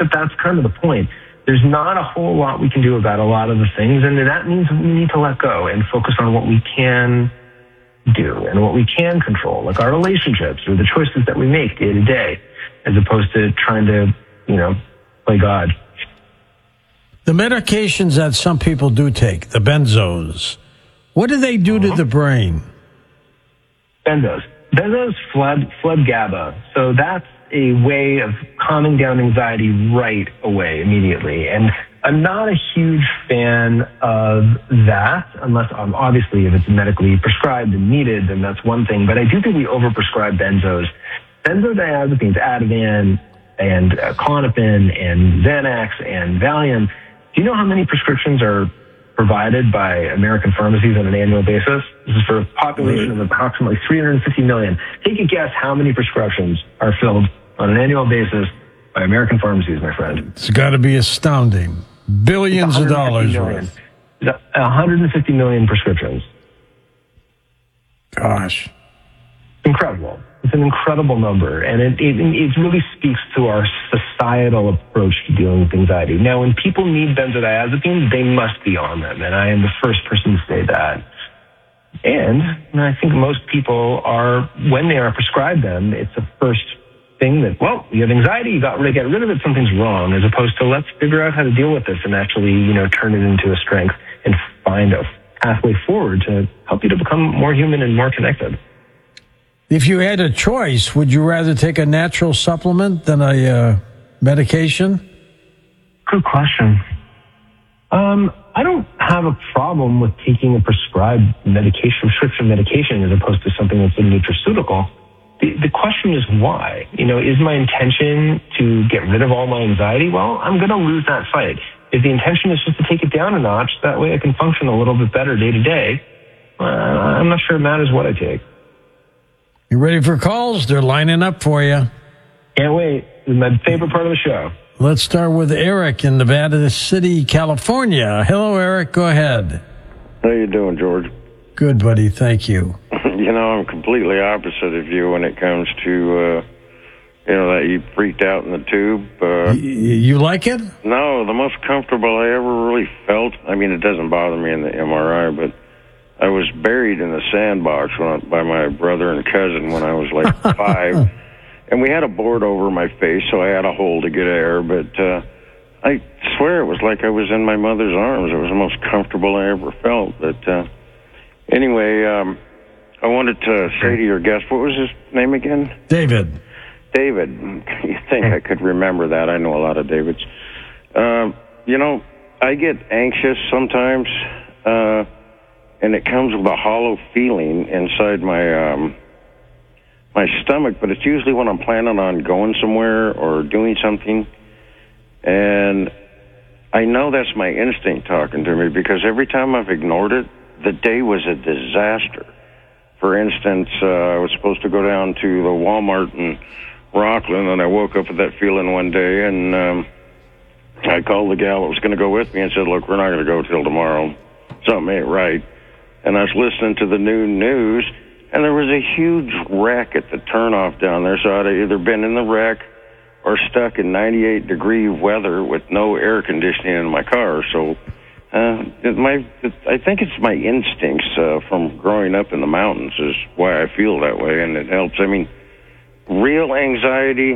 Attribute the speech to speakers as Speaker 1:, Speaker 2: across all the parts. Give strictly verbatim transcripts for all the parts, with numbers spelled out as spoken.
Speaker 1: that that's kind of the point. There's not a whole lot we can do about a lot of the things, and that means we need to let go and focus on what we can do and what we can control, like our relationships or the choices that we make day to day, as opposed to trying to, you know, play God.
Speaker 2: The medications that some people do take, the benzos, what do they do uh-huh. to the brain?
Speaker 1: Benzos. Benzos flood, flood GABA. So that's a way of calming down anxiety right away, immediately. And I'm not a huge fan of that, unless um, obviously if it's medically prescribed and needed, then that's one thing. But I do think we overprescribe benzos. Benzodiazepines, Ativan and uh, Klonopin and Xanax and Valium. Do you know how many prescriptions are provided by American pharmacies on an annual basis? This is for a population of approximately three hundred fifty million. Take a guess how many prescriptions are filled on an annual basis by American pharmacies, my friend.
Speaker 2: It's got to be astounding. Billions of dollars worth.
Speaker 1: one hundred fifty million prescriptions.
Speaker 2: Gosh.
Speaker 1: Incredible. It's an incredible number, and it, it, it really speaks to our societal approach to dealing with anxiety. Now, when people need benzodiazepines, they must be on them, and I am the first person to say that. And, and I think most people are, when they are prescribed them, it's the first thing that, well, you have anxiety, you got to get rid of it, something's wrong, as opposed to let's figure out how to deal with this and actually, you know, turn it into a strength and find a pathway forward to help you to become more human and more connected.
Speaker 2: If you had a choice, would you rather take a natural supplement than a uh, medication?
Speaker 1: Good question. Um, I don't have a problem with taking a prescribed medication, prescription medication, as opposed to something that's a nutraceutical. The, the question is why? You know, is my intention to get rid of all my anxiety? Well, I'm going to lose that fight. If the intention is just to take it down a notch, that way I can function a little bit better day to day, uh, I'm not sure it matters what I take.
Speaker 2: You ready for calls? They're lining up for you.
Speaker 1: Can't wait. This is my favorite part of the show.
Speaker 2: Let's start with Eric in Nevada City, California. Hello, Eric. Go ahead.
Speaker 3: How you doing, George?
Speaker 2: Good, buddy. Thank you.
Speaker 3: You know, I'm completely opposite of you when it comes to, uh, you know, that you freaked out in the tube. Uh,
Speaker 2: y- you like it?
Speaker 3: No, the most comfortable I ever really felt. I mean, it doesn't bother me in the M R I, but I was buried in the sandbox when I, by my brother and cousin when I was like five. And we had a board over my face, so I had a hole to get air. But uh, I swear it was like I was in my mother's arms. It was the most comfortable I ever felt. But uh, anyway, um, I wanted to say to your guest, what was his name again?
Speaker 2: David.
Speaker 3: David. You think I could remember that? I know a lot of Davids. Uh, you know, I get anxious sometimes. Uh And it comes with a hollow feeling inside my um, my stomach, but it's usually when I'm planning on going somewhere or doing something. And I know that's my instinct talking to me, because every time I've ignored it, the day was a disaster. For instance, uh, I was supposed to go down to the Walmart in Rockland, and I woke up with that feeling one day, and um, I called the gal that was going to go with me and said, look, we're not going to go till tomorrow. Something ain't right. And I was listening to the new news, and there was a huge wreck at the turnoff down there. So I'd have either been in the wreck or stuck in ninety-eight degree weather with no air conditioning in my car. So uh, it, my, it, I think it's my instincts uh, from growing up in the mountains is why I feel that way, and it helps. I mean, real anxiety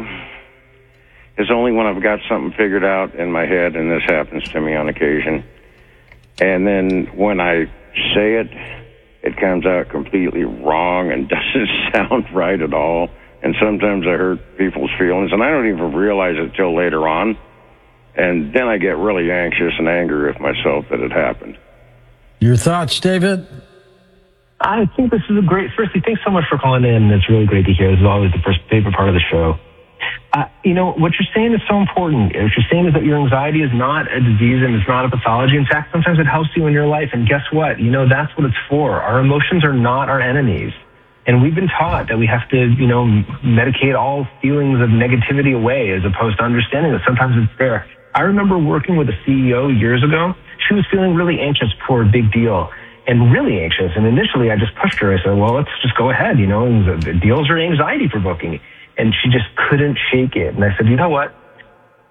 Speaker 3: is only when I've got something figured out in my head, and this happens to me on occasion. And then when I say it, it comes out completely wrong and doesn't sound right at all. And sometimes I hurt people's feelings, and I don't even realize it till later on. And then I get really anxious and angry with myself that it happened.
Speaker 2: Your thoughts, David?
Speaker 1: I think this is a great, firstly, thanks so much for calling in. It's really great to hear. This is always the first favorite part of the show. Uh, you know, what you're saying is so important. What you're saying is that your anxiety is not a disease and it's not a pathology. In fact, sometimes it helps you in your life. And guess what? You know, that's what it's for. Our emotions are not our enemies. And we've been taught that we have to, you know, medicate all feelings of negativity away, as opposed to understanding that sometimes it's there. I remember working with a C E O years ago. She was feeling really anxious for a big deal. And really anxious. And initially I just pushed her. I said, well, let's just go ahead. You know, the deals are anxiety provoking. And she just couldn't shake it. And I said, you know what?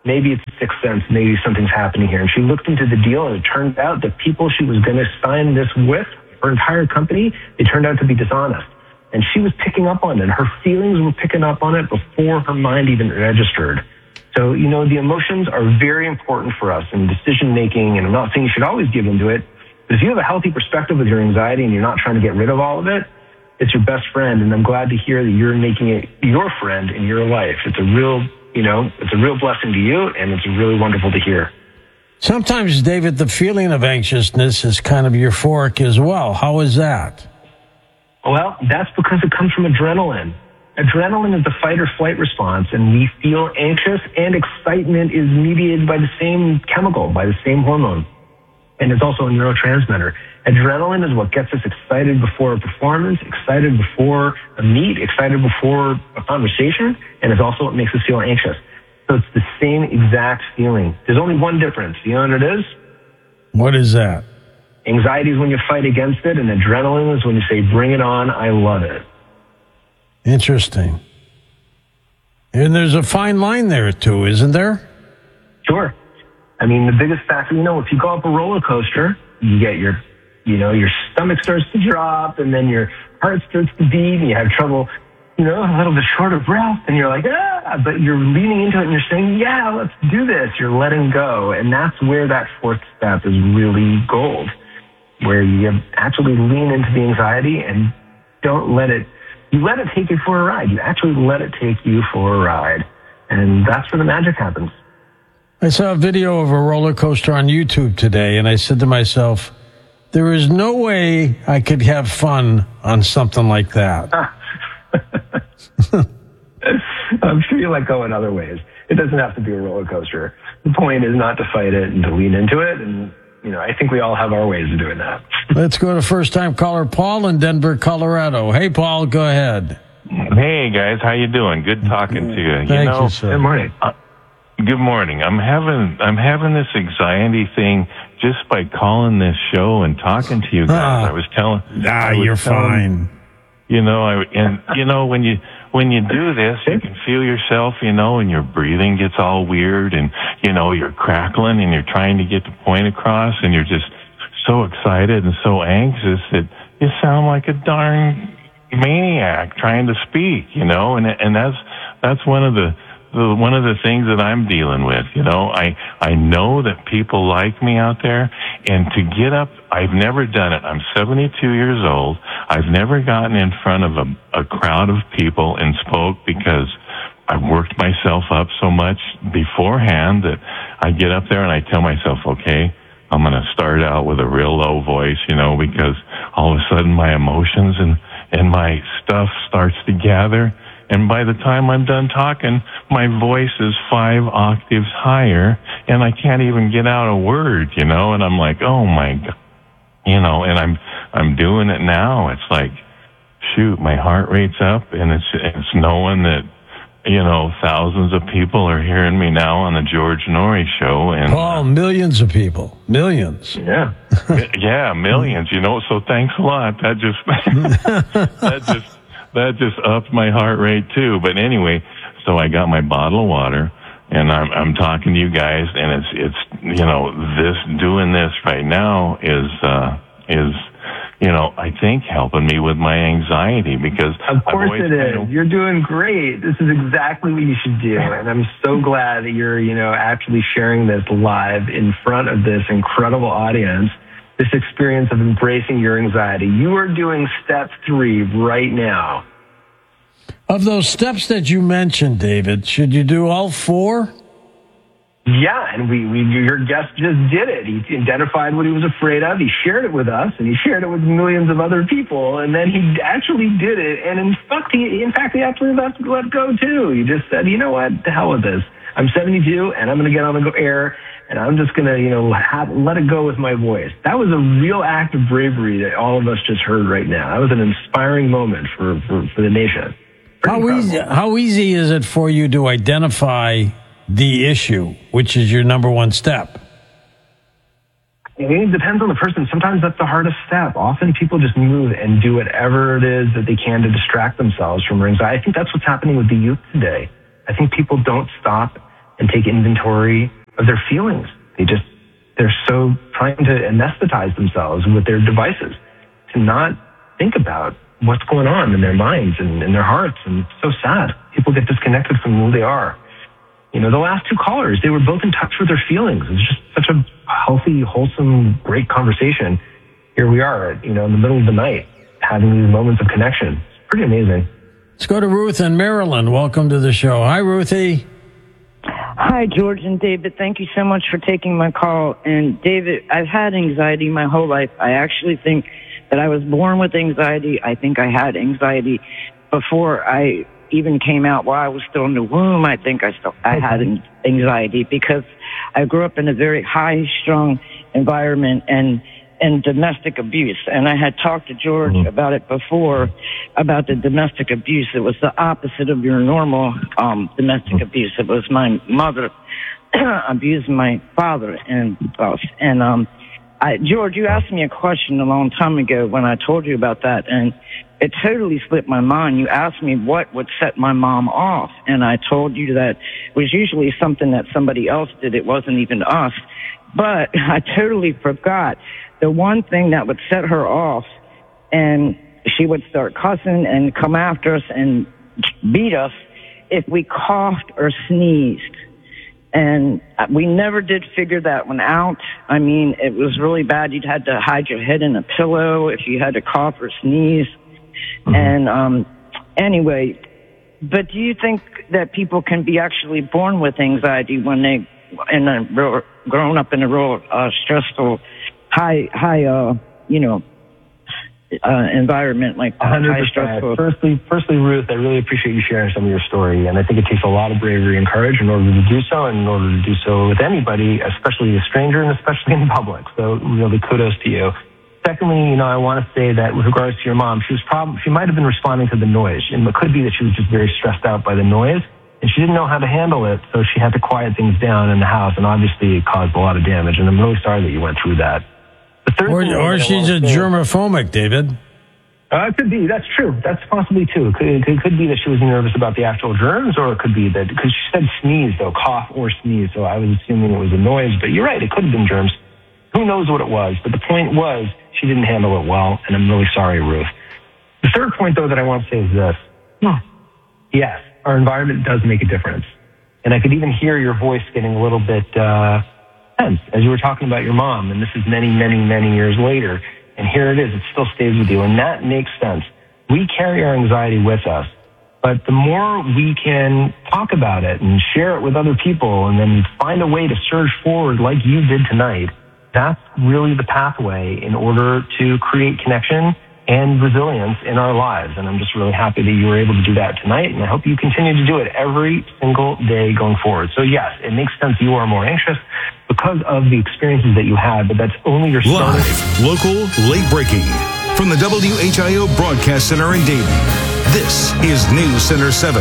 Speaker 1: maybe it's a sixth sense, maybe something's happening here. And she looked into the deal, and it turned out the people she was going to sign this with, her entire company, they turned out to be dishonest. And she was picking up on it. Her feelings were picking up on it before her mind even registered. So, you know, the emotions are very important for us in decision making, and I'm not saying you should always give into it, but if you have a healthy perspective with your anxiety and you're not trying to get rid of all of it, it's your best friend. And I'm glad to hear that you're making it your friend in your life. It's a real, you know, it's a real blessing to you, and it's really wonderful to hear.
Speaker 2: Sometimes, David, the feeling of anxiousness is kind of euphoric as well. How is that?
Speaker 1: Well, that's because it comes from adrenaline. Adrenaline is the fight or flight response, and we feel anxious, and excitement is mediated by the same chemical, by the same hormone. And it's also a neurotransmitter. Adrenaline is what gets us excited before a performance, excited before a meet, excited before a conversation, and it's also what makes us feel anxious. So it's the same exact feeling. There's only one difference. You know what it is?
Speaker 2: What is that?
Speaker 1: Anxiety is when you fight against it, and adrenaline is when you say, bring it on, I love it.
Speaker 2: Interesting. And there's a fine line there, too, isn't there?
Speaker 1: Sure. I mean, the biggest factor, you know, if you go up a roller coaster, you get your, you know, your stomach starts to drop, and then your heart starts to beat, and you have trouble, you know, a little bit short of breath, and you're like, ah, but you're leaning into it, and you're saying, yeah, let's do this. You're letting go, and that's where that fourth step is really gold, where you actually lean into the anxiety and don't let it, you let it take you for a ride. You actually let it take you for a ride, and that's where the magic happens.
Speaker 2: I saw a video of a roller coaster on YouTube today, and I said to myself, there is no way I could have fun on something like that.
Speaker 1: I'm sure you let go in other ways. It doesn't have to be a roller coaster. The point is not to fight it and to lean into it. And, you know, I think we all have our ways of doing that.
Speaker 2: Let's go to first-time caller Paul in Denver, Colorado. Hey, Paul, go ahead.
Speaker 4: Hey, guys. How you doing? Good talking to you.
Speaker 2: Thank
Speaker 4: you, know,
Speaker 2: you, sir.
Speaker 1: Good morning.
Speaker 4: Uh, good morning. I'm having I'm having this anxiety thing just by calling this show and talking to you guys.
Speaker 2: Ah.
Speaker 4: I was telling.
Speaker 2: Ah,
Speaker 4: I was
Speaker 2: you're
Speaker 4: telling,
Speaker 2: fine.
Speaker 4: You know, I and you know when you when you do this, you can feel yourself, you know, and your breathing gets all weird, and you know you're crackling, and you're trying to get the point across, and you're just so excited and so anxious that you sound like a darn maniac trying to speak, you know, and and that's that's one of the. One of the things that I'm dealing with, you know, I, I know that people like me out there, and to get up, I've never done it. I'm seventy-two years old. I've never gotten in front of a, a crowd of people and spoke because I've worked myself up so much beforehand that I get up there and I tell myself, okay, I'm going to start out with a real low voice, you know, because all of a sudden my emotions and, and my stuff starts to gather. And by the time I'm done talking, my voice is five octaves higher, and I can't even get out a word, you know, and I'm like, oh my God, you know, and I'm, I'm doing it now. It's like, shoot, my heart rate's up, and it's, it's knowing that, you know, thousands of people are hearing me now on the George Norrie show. And
Speaker 2: Paul, millions of people, millions.
Speaker 1: Yeah.
Speaker 4: yeah, millions, you know, so thanks a lot. That just, that just, That just upped my heart rate too. But anyway, so I got my bottle of water, and I'm I'm talking to you guys, and it's it's you know this doing this right now is uh is you know I think helping me with my anxiety, because
Speaker 1: of course
Speaker 4: always,
Speaker 1: it is.
Speaker 4: you know,
Speaker 1: You're doing great. This is exactly what you should do, and I'm so glad that you're you know actually sharing this live in front of this incredible audience. This experience of embracing your anxiety. You are doing step three right now.
Speaker 2: Of those steps that you mentioned, David, should you do all four?
Speaker 1: Yeah, and we, we your guest just did it. He identified what he was afraid of. He shared it with us, and he shared it with millions of other people. And then he actually did it. And in fact, he, in fact, he actually let, let go too. He just said, you know what, the hell with this. I'm seventy-two, and I'm going to get on the air, and I'm just going to, you know, have, let it go with my voice. That was a real act of bravery that all of us just heard right now. That was an inspiring moment for, for, for the nation. Pretty
Speaker 2: How easy, how easy is it for you to identify the issue, which is your number one step?
Speaker 1: It depends on the person. Sometimes that's the hardest step. Often people just move and do whatever it is that they can to distract themselves from anxiety. I think that's what's happening with the youth today. I think people don't stop and take inventory of their feelings. They just, they're so trying to anesthetize themselves with their devices to not think about what's going on in their minds and in their hearts. And it's so sad. People get disconnected from who they are. You know, the last two callers, they were both in touch with their feelings. It's just such a healthy, wholesome, great conversation. Here we are, you know, in the middle of the night, having these moments of connection. It's pretty amazing.
Speaker 2: Let's go to Ruth in Maryland. Welcome to the show. Hi, Ruthie.
Speaker 5: Hi, George and David. Thank you so much for taking my call. And David, I've had anxiety my whole life. I actually think that I was born with anxiety. I think I had anxiety before I even came out. While I was still in the womb, I think I still I had anxiety because I grew up in a very high-strung environment and and domestic abuse. And I had talked to George mm-hmm. about it before, about the domestic abuse. It was the opposite of your normal um, domestic mm-hmm. abuse. It was my mother abusing my father and stuff. And um, I, George, you asked me a question a long time ago when I told you about that, and it totally slipped my mind. You asked me what would set my mom off, and I told you that it was usually something that somebody else did. It wasn't even us. But I totally forgot the one thing that would set her off, and she would start cussing and come after us and beat us if we coughed or sneezed. And we never did figure that one out. I mean, it was really bad. You'd had to hide your head in a pillow if you had to cough or sneeze. Mm-hmm. And um, anyway, but do you think that people can be actually born with anxiety when they, in a real, grown up in a real uh, stressful, high, high, uh, you know, uh, environment like that?
Speaker 1: one hundred percent. Firstly, firstly, Ruth, I really appreciate you sharing some of your story, and I think it takes a lot of bravery and courage in order to do so, and in order to do so with anybody, especially a stranger, and especially in public. So, really, kudos to you. Secondly, you know, I want to say that with regards to your mom, she was probably she might have been responding to the noise, and it could be that she was just very stressed out by the noise, and she didn't know how to handle it, so she had to quiet things down in the house, and obviously it caused a lot of damage. And I'm really sorry that you went through that. The third
Speaker 2: or or she's a germophobic, David.
Speaker 1: Uh, it could be. That's true. That's possibly, too. It could, it could be that she was nervous about the actual germs, or it could be that, because she said sneeze, though, cough or sneeze, so I was assuming it was a noise. But you're right, it could have been germs. Who knows what it was? But the point was, she didn't handle it well, and I'm really sorry, Ruth. The third point, though, that I want to say is this. Hmm. Yes, our environment does make a difference. And I could even hear your voice getting a little bit uh, tense as you were talking about your mom, and this is many, many, many years later. And here it is. It still stays with you. And that makes sense. We carry our anxiety with us. But the more we can talk about it and share it with other people and then find a way to surge forward like you did tonight, that's really the pathway in order to create connection and resilience in our lives. And I'm just really happy that you were able to do that tonight. And I hope you continue to do it every single day going forward. So yes, it makes sense you are more anxious because of the experiences that you had, but that's only your starting.
Speaker 6: Live, local, late breaking. From the W H I O Broadcast Center in Dayton, this is News Center seven.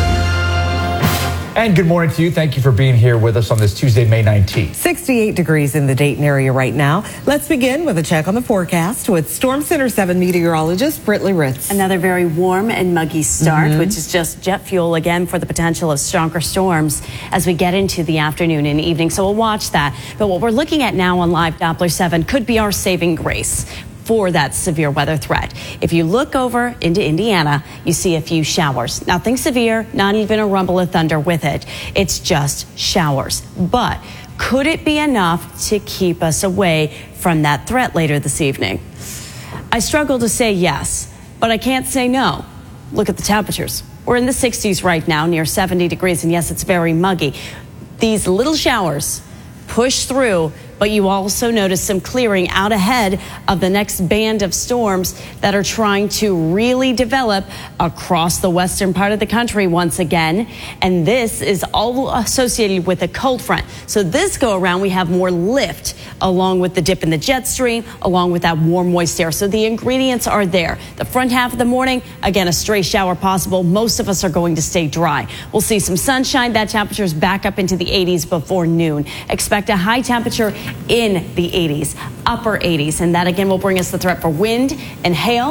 Speaker 7: And good morning to you. Thank you for being here with us on this Tuesday, May nineteenth.
Speaker 8: sixty-eight degrees in the Dayton area right now. Let's begin with a check on the forecast with Storm Center seven meteorologist Britley Ritz.
Speaker 9: Another very warm and muggy start, mm-hmm. which is just jet fuel again for the potential of stronger storms as we get into the afternoon and evening. So we'll watch that. But what we're looking at now on Live Doppler seven could be our saving grace for that severe weather threat. If you look over into Indiana, you see a few showers. Nothing severe, not even a rumble of thunder with it. It's just showers. But could it be enough to keep us away from that threat later this evening? I struggle to say yes, but I can't say no. Look at the temperatures. We're in the sixties right now, near seventy degrees, and yes, it's very muggy. These little showers push through, but you also notice some clearing out ahead of the next band of storms that are trying to really develop across the western part of the country once again. And this is all associated with a cold front. So this go around, we have more lift along with the dip in the jet stream, along with that warm, moist air. So the ingredients are there. The front half of the morning, again, a stray shower possible. Most of us are going to stay dry. We'll see some sunshine. That temperature is back up into the eighties before noon. Expect a high temperature in the eighties, upper eighties, and that again will bring us the threat for wind and hail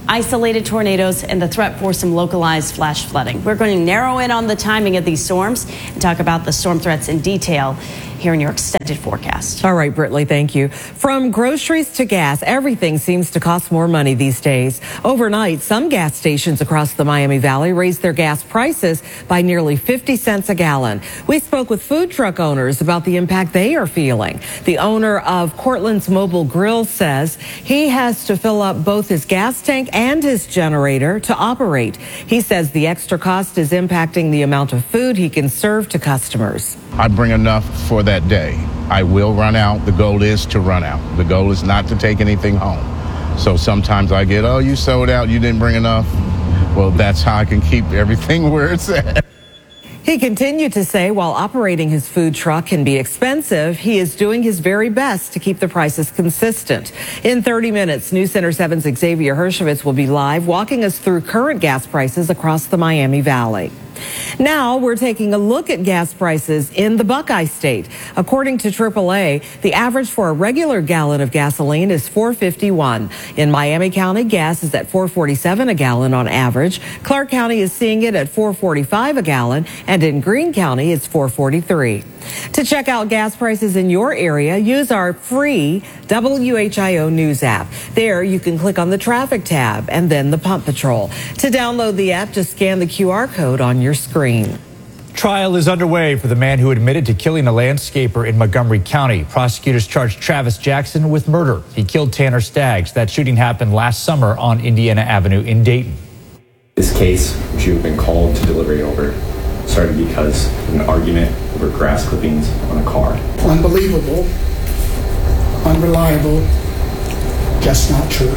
Speaker 9: isolated tornadoes, and the threat for some localized flash flooding. We're going to narrow in on the timing of these storms and talk about the storm threats in detail here in your extended forecast.
Speaker 8: All right, Britley, thank you. From groceries to gas, everything seems to cost more money these days. Overnight, some gas stations across the Miami Valley raised their gas prices by nearly fifty cents a gallon. We spoke with food truck owners about the impact they are feeling. The owner of Cortland's Mobile Grill says he has to fill up both his gas tank and his generator to operate. He says the extra cost is impacting the amount of food he can serve to customers.
Speaker 10: I bring enough for that day. I will run out. The goal is to run out. The goal is not to take anything home. So sometimes I get, oh, you sold out, you didn't bring enough. Well, that's how I can keep everything where it's at.
Speaker 8: He continued to say while operating his food truck can be expensive, he is doing his very best to keep the prices consistent. In thirty minutes, News Center seven's Xavier Hershowitz will be live walking us through current gas prices across the Miami Valley. Now we're taking a look at gas prices in the Buckeye State. According to triple A, the average for a regular gallon of gasoline is four fifty-one. In Miami County, gas is at four forty-seven a gallon on average. Clark County is seeing it at four forty-five a gallon, and in Greene County, it's four forty-three. To check out gas prices in your area, use our free W H I O News app. There, you can click on the traffic tab and then the pump patrol. To download the app, just scan the Q R code on your screen.
Speaker 7: Trial is underway for the man who admitted to killing a landscaper in Montgomery County. Prosecutors charged Travis Jackson with murder. He killed Tanner Staggs. That shooting happened last summer on Indiana Avenue in Dayton.
Speaker 11: This case, which you've been called to deliberate over, started because of an argument over grass clippings on a car.
Speaker 12: Unbelievable, unreliable, just not true.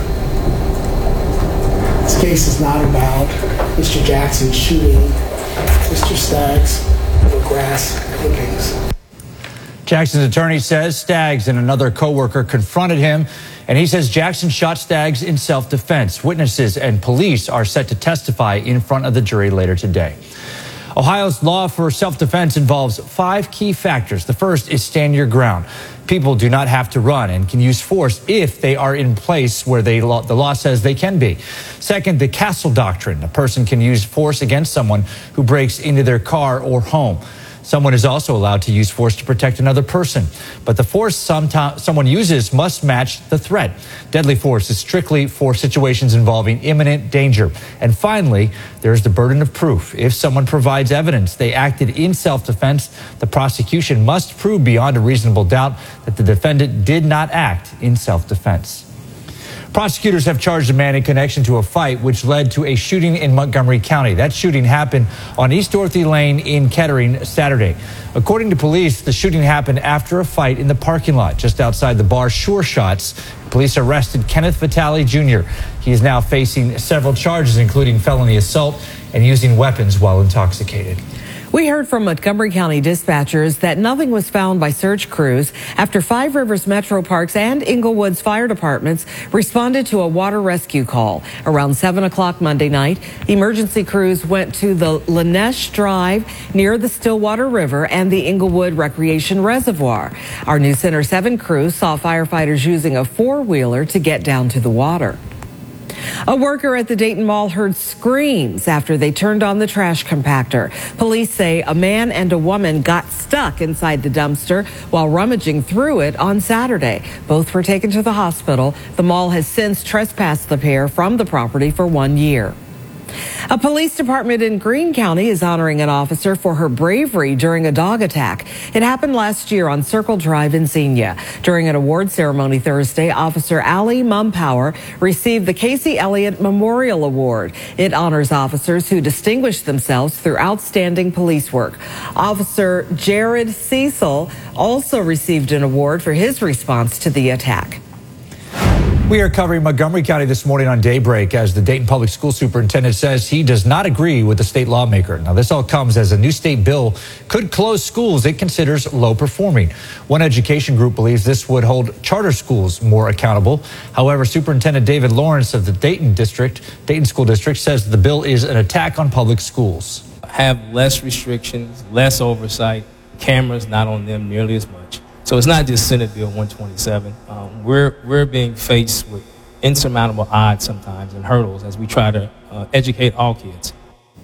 Speaker 12: This case is not about Mister Jackson shooting Mister Staggs over grass clippings.
Speaker 7: Jackson's attorney says Staggs and another co-worker confronted him, and he says Jackson shot Staggs in self-defense. Witnesses and police are set to testify in front of the jury later today. Ohio's law for self-defense involves five key factors. The first is stand your ground. People do not have to run and can use force if they are in place where they, the law says they can be. Second, the castle doctrine. A person can use force against someone who breaks into their car or home. Someone is also allowed to use force to protect another person, but the force someone uses must match the threat. Deadly force is strictly for situations involving imminent danger. And finally, there's the burden of proof. If someone provides evidence they acted in self-defense, the prosecution must prove beyond a reasonable doubt that the defendant did not act in self-defense. Prosecutors have charged a man in connection to a fight which led to a shooting in Montgomery County. That shooting happened on East Dorothy Lane in Kettering Saturday. According to police, the shooting happened after a fight in the parking lot just outside the bar Sure Shots. Police arrested Kenneth Vitale Junior He is now facing several charges, including felony assault and using weapons while intoxicated.
Speaker 8: We heard from Montgomery County dispatchers that nothing was found by search crews after Five Rivers Metro Parks and Inglewood's fire departments responded to a water rescue call. Around seven o'clock Monday night, emergency crews went to the Lanesh Drive near the Stillwater River and the Inglewood Recreation Reservoir. Our News Center seven crew saw firefighters using a four-wheeler to get down to the water. A worker at the Dayton Mall heard screams after they turned on the trash compactor. Police say a man and a woman got stuck inside the dumpster while rummaging through it on Saturday. Both were taken to the hospital. The mall has since trespassed the pair from the property for one year. A police department in Greene County is honoring an officer for her bravery during a dog attack. It happened last year on Circle Drive in Xenia. During an award ceremony Thursday, Officer Allie Mumpower received the Casey Elliott Memorial Award. It honors officers who distinguish themselves through outstanding police work. Officer Jared Cecil also received an award for his response to the attack.
Speaker 7: We are covering Montgomery County this morning on Daybreak as the Dayton Public School Superintendent says he does not agree with the state lawmaker. Now, this all comes as a new state bill could close schools it considers low performing. One education group believes this would hold charter schools more accountable. However, Superintendent David Lawrence of the Dayton District, Dayton School District says the bill is an attack on public schools.
Speaker 13: Have less restrictions, less oversight, cameras not on them nearly as much. So it's not just Senate Bill one twenty-seven. Um, we're we're being faced with insurmountable odds sometimes and hurdles as we try to uh, educate all kids.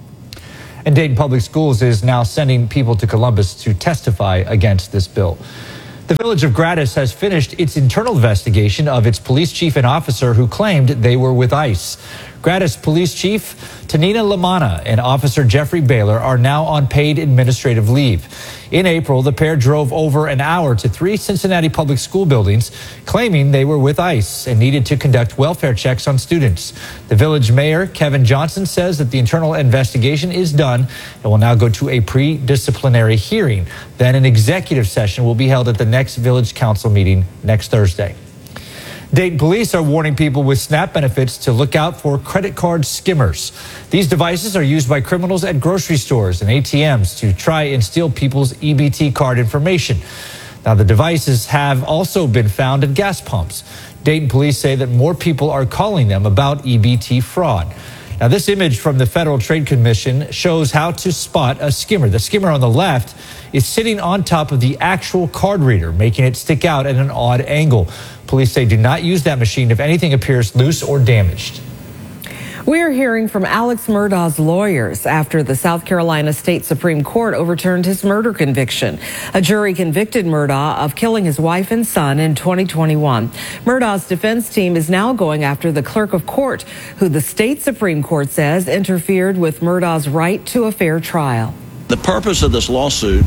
Speaker 7: And Dayton Public Schools is now sending people to Columbus to testify against this bill. The village of Gratis has finished its internal investigation of its police chief and officer who claimed they were with ICE. Gratis Police Chief Tanina Lamana and Officer Jeffrey Baylor are now on paid administrative leave. In April, the pair drove over an hour to three Cincinnati public school buildings, claiming they were with ICE and needed to conduct welfare checks on students. The village mayor, Kevin Johnson, says that the internal investigation is done and will now go to a pre-disciplinary hearing. Then an executive session will be held at the next village council meeting next Thursday. Dayton police are warning people with SNAP benefits to look out for credit card skimmers. These devices are used by criminals at grocery stores and A T Ms to try and steal people's E B T card information. Now, the devices have also been found at gas pumps. Dayton police say that more people are calling them about E B T fraud. Now, this image from the Federal Trade Commission shows how to spot a skimmer. The skimmer on the left is sitting on top of the actual card reader, making it stick out at an odd angle. Police say do not use that machine if anything appears loose or damaged.
Speaker 8: We're hearing from Alex Murdaugh's lawyers after the South Carolina State Supreme Court overturned his murder conviction. A jury convicted Murdaugh of killing his wife and son in twenty twenty-one. Murdaugh's defense team is now going after the clerk of court, who the state Supreme Court says interfered with Murdaugh's right to a fair trial.
Speaker 14: The purpose of this lawsuit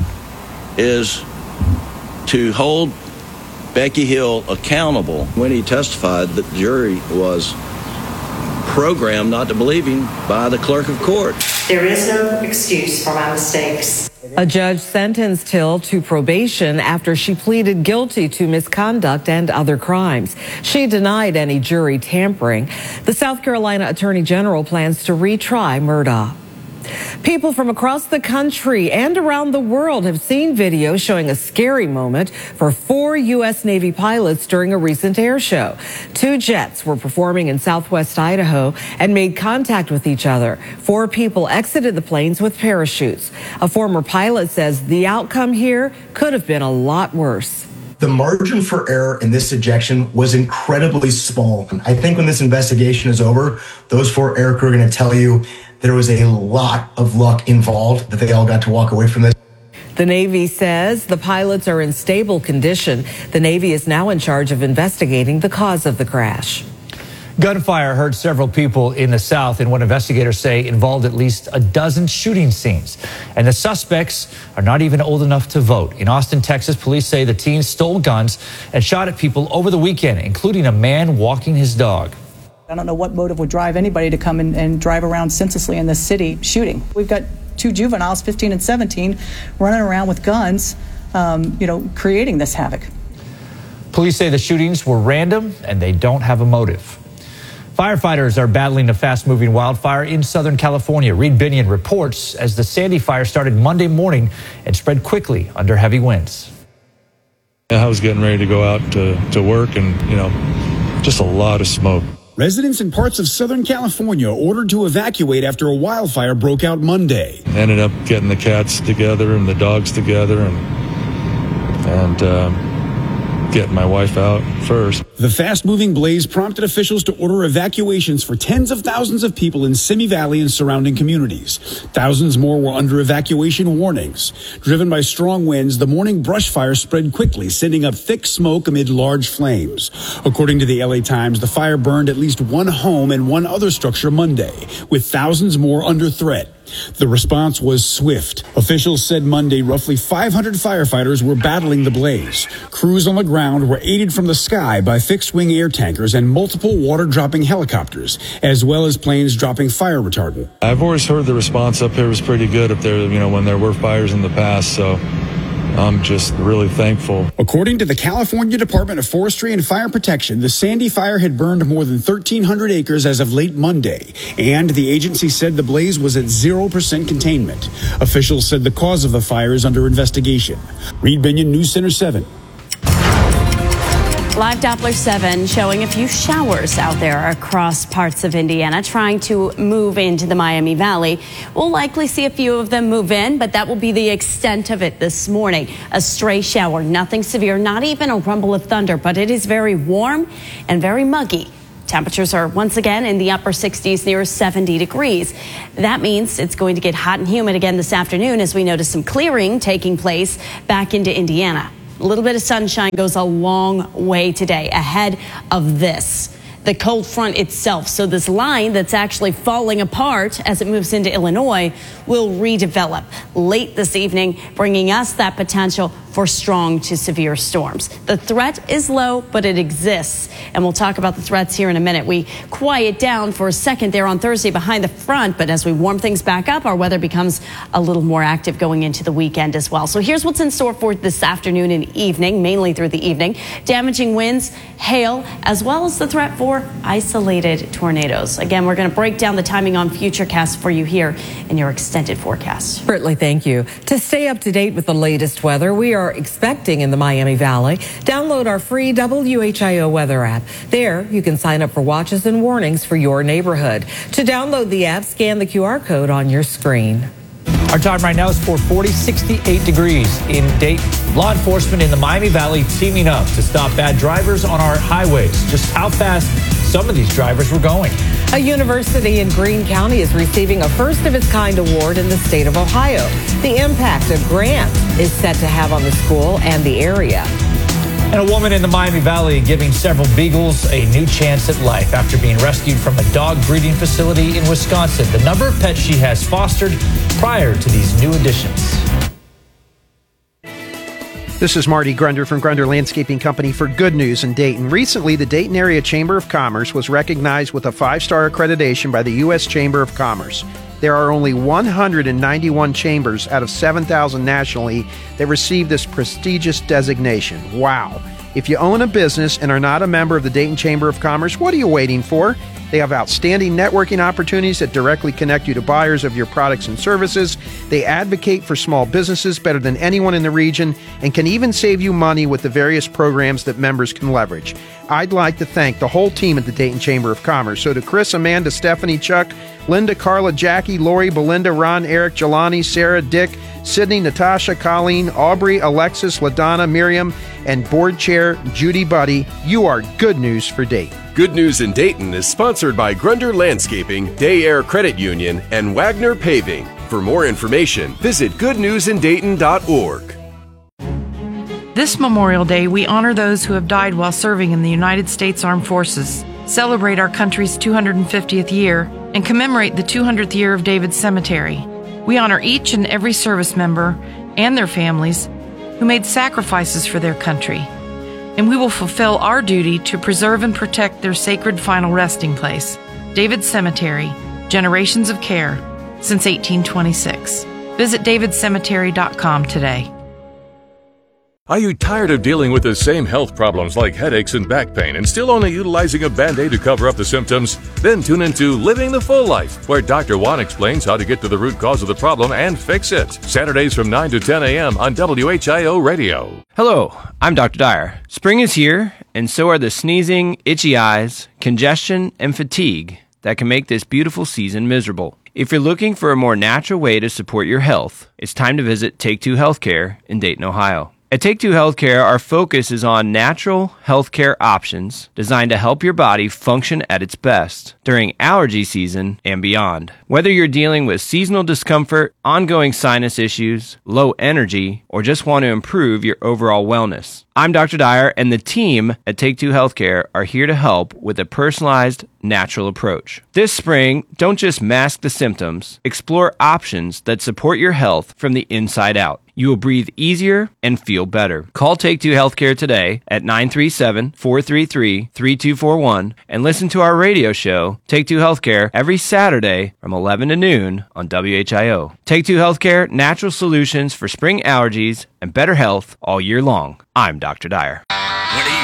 Speaker 14: is to hold Becky Hill accountable. When he testified, the jury was programmed not to believe him by the clerk of court.
Speaker 15: There is no excuse for my mistakes.
Speaker 8: A judge sentenced Hill to probation after she pleaded guilty to misconduct and other crimes. She denied any jury tampering. The South Carolina Attorney General plans to retry Murdaugh. People from across the country and around the world have seen videos showing a scary moment for four U S Navy pilots during a recent air show. Two jets were performing in southwest Idaho and made contact with each other. Four people exited the planes with parachutes. A former pilot says the outcome here could have been a lot worse.
Speaker 16: The margin for error in this ejection was incredibly small. I think when this investigation is over, those four air crew are going to tell you there was a lot of luck involved, that they all got to walk away from this.
Speaker 8: The Navy says the pilots are in stable condition. The Navy is now in charge of investigating the cause of the crash.
Speaker 7: Gunfire hurt several people in the South in what investigators say involved at least a dozen shooting scenes. And the suspects are not even old enough to vote. In Austin, Texas, police say the teens stole guns and shot at people over the weekend, including a man walking his dog.
Speaker 17: I don't know what motive would drive anybody to come and, and drive around senselessly in this city shooting. We've got two juveniles, fifteen and seventeen, running around with guns, um, you know, creating this havoc.
Speaker 7: Police say the shootings were random and they don't have a motive. Firefighters are battling a fast-moving wildfire in Southern California. Reed Binion reports as the Sandy fire started Monday morning and spread quickly under heavy winds.
Speaker 18: I was getting ready to go out to, to work and, you know, just a lot of smoke.
Speaker 19: Residents in parts of Southern California ordered to evacuate after a wildfire broke out Monday.
Speaker 18: Ended up getting the cats together and the dogs together and and um, getting my wife out first.
Speaker 19: The fast-moving blaze prompted officials to order evacuations for tens of thousands of people in Simi Valley and surrounding communities. Thousands more were under evacuation warnings. Driven by strong winds, the morning brush fire spread quickly, sending up thick smoke amid large flames. According to the L A Times, the fire burned at least one home and one other structure Monday, with thousands more under threat. The response was swift. Officials said Monday roughly five hundred firefighters were battling the blaze. Crews on the ground were aided from the sky by fixed-wing air tankers and multiple water-dropping helicopters, as well as planes dropping fire retardant.
Speaker 18: I've always heard the response up here was pretty good up there, you know, when there were fires in the past, so I'm just really thankful.
Speaker 19: According to the California Department of Forestry and Fire Protection, the Sandy fire had burned more than thirteen hundred acres as of late Monday, and the agency said the blaze was at zero percent containment. Officials said the cause of the fire is under investigation. Reed Binion, News Center seven.
Speaker 9: Live Doppler seven showing a few showers out there across parts of Indiana trying to move into the Miami Valley. We'll likely see a few of them move in, but that will be the extent of it this morning. A stray shower, nothing severe, not even a rumble of thunder, but it is very warm and very muggy Temperatures are once again in the upper sixties, near seventy degrees. That means it's going to get hot and humid again this afternoon as we notice some clearing taking place back into Indiana. A little bit of sunshine goes a long way today ahead of this. The cold front itself. So this line that's actually falling apart as it moves into Illinois will redevelop late this evening, bringing us that potential for strong to severe storms. The threat is low, but it exists. And we'll talk about the threats here in a minute. We quiet down for a second there on Thursday behind the front, but as we warm things back up, our weather becomes a little more active going into the weekend as well. So here's what's in store for this afternoon and evening, mainly through the evening. Damaging winds, hail, as well as the threat for isolated tornadoes. Again, we're going to break down the timing on Futurecast for you here in your extended forecast.
Speaker 8: Brittany, thank you. To stay up to date with the latest weather we are expecting in the Miami Valley, download our free W H I O weather app. There, you can sign up for watches and warnings for your neighborhood. To download the app, scan the Q R code on your screen.
Speaker 7: Our time right now is four forty, sixty-eight degrees in Dayton. Law enforcement in the Miami Valley teaming up to stop bad drivers on our highways. Just how fast some of these drivers were going.
Speaker 8: A university in Greene County is receiving a first-of-its-kind award in the state of Ohio. The impact a grant is set to have on the school and the area.
Speaker 7: And a woman in the Miami Valley giving several beagles a new chance at life after being rescued from a dog breeding facility in Wisconsin. The number of pets she has fostered prior to these new additions.
Speaker 20: This is Marty Grunder from Grunder Landscaping Company for Good News in Dayton. Recently, the Dayton Area Chamber of Commerce was recognized with a five-star accreditation by the U S Chamber of Commerce. There are only one hundred ninety-one chambers out of seven thousand nationally that receive this prestigious designation. Wow. If you own a business and are not a member of the Dayton Chamber of Commerce, what are you waiting for? They have outstanding networking opportunities that directly connect you to buyers of your products and services. They advocate for small businesses better than anyone in the region and can even save you money with the various programs that members can leverage. I'd like to thank the whole team at the Dayton Chamber of Commerce. So to Chris, Amanda, Stephanie, Chuck, Linda, Carla, Jackie, Lori, Belinda, Ron, Eric, Jelani, Sarah, Dick, Sydney, Natasha, Colleen, Aubrey, Alexis, LaDonna, Miriam, and Board Chair Judy Buddy, you are good news for Dayton.
Speaker 21: Good News in Dayton is sponsored by Grunder Landscaping, Day Air Credit Union, and Wagner Paving. For more information, visit good news in dayton dot org.
Speaker 22: This Memorial Day, we honor those who have died while serving in the United States Armed Forces, celebrate our country's two hundred fiftieth year, and commemorate the two hundredth year of David's Cemetery. We honor each and every service member and their families who made sacrifices for their country. And we will fulfill our duty to preserve and protect their sacred final resting place, David's Cemetery, generations of care since eighteen twenty-six. Visit david cemetery dot com today.
Speaker 23: Are you tired of dealing with the same health problems like headaches and back pain and still only utilizing a Band-Aid to cover up the symptoms? Then tune into Living the Full Life, where Doctor Juan explains how to get to the root cause of the problem and fix it. Saturdays from nine to ten a.m. on W H I O Radio.
Speaker 24: Hello, I'm Doctor Dyer. Spring is here, and so are the sneezing, itchy eyes, congestion, and fatigue that can make this beautiful season miserable. If you're looking for a more natural way to support your health, it's time to visit Take Two Healthcare in Dayton, Ohio. At Take Two Healthcare, our focus is on natural healthcare options designed to help your body function at its best during allergy season and beyond. Whether you're dealing with seasonal discomfort, ongoing sinus issues, low energy, or just want to improve your overall wellness, I'm Doctor Dyer, and the team at Take Two Healthcare are here to help with a personalized, natural approach. This spring, don't just mask the symptoms, explore options that support your health from the inside out. You will breathe easier and feel better. Call Take Two Healthcare today at nine three seven, four three three, three two four one and listen to our radio show, Take Two Healthcare, every Saturday from eleven to noon on W H I O. Take Two Healthcare, natural solutions for spring allergies and better health all year long. I'm Doctor Dyer.